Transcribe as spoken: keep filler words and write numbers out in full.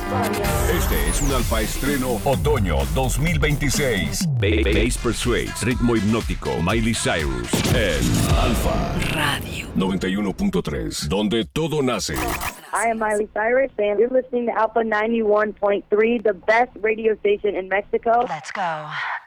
Este es un Alfa Estreno Otoño dos mil veintiséis. Ba- Bass Persuades, ritmo hipnótico, Miley Cyrus, en Alfa Radio noventa y uno punto tres, donde todo nace. I am Miley Cyrus, and you're listening to Alpha ninety-one point three, the best radio station in Mexico. Let's go.